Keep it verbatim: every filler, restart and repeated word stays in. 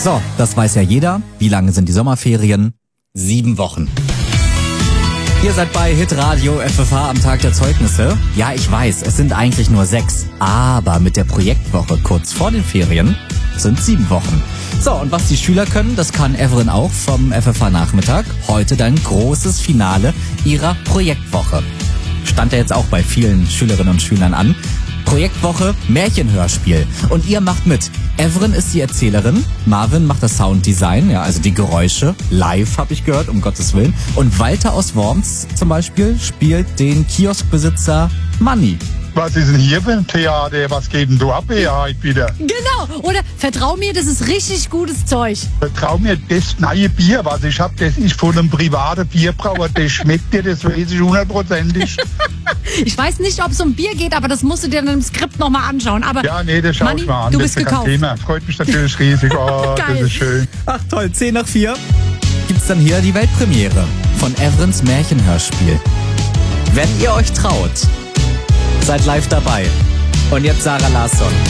So, das weiß ja jeder. Wie lange sind die Sommerferien? Sieben Wochen. Ihr seid bei Hitradio F F H am Tag der Zeugnisse. Ja, ich weiß, es sind eigentlich nur sechs. Aber mit der Projektwoche kurz vor den Ferien sind sieben Wochen. So, und was die Schüler können, das kann Evren auch vom F F H-Nachmittag. Heute dann großes Finale ihrer Projektwoche. Stand ja jetzt auch bei vielen Schülerinnen und Schülern an. Projektwoche Märchenhörspiel. Und ihr macht mit. Evren ist die Erzählerin, Marvin macht das Sounddesign, ja, also die Geräusche, live habe ich gehört, um Gottes Willen. Und Walter aus Worms zum Beispiel spielt den Kioskbesitzer Manni. Was ist denn hier für ein Theater? Was geht denn da ab hier heute wieder? Genau, oder vertrau mir, das ist richtig gutes Zeug. Vertrau mir, das neue Bier, was ich hab, das ist von einem privaten Bierbrauer. Das schmeckt dir, das weiß ich hundertprozentig. Ich weiß nicht, ob es um Bier geht, aber das musst du dir dann im Skript nochmal anschauen. Aber ja, nee, das schau Manni, ich mal an. du das bist ist kein gekauft. Thema. Freut mich natürlich riesig. Oh, Geil. Das ist schön. Ach toll, zehn nach vier gibt's dann hier die Weltpremiere von Evrens Märchenhörspiel. Wenn ihr euch traut, seid live dabei. Und jetzt Sarah Larsson.